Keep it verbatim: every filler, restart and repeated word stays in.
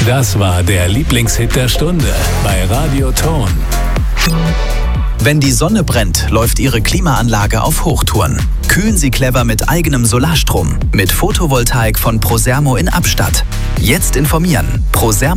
Das war der Lieblingshit der Stunde bei Radio Ton. Wenn die Sonne brennt, läuft Ihre Klimaanlage auf Hochtouren. Kühlen Sie clever mit eigenem Solarstrom. Mit Photovoltaik von Prosermo in Abstatt. Jetzt informieren. Prosermo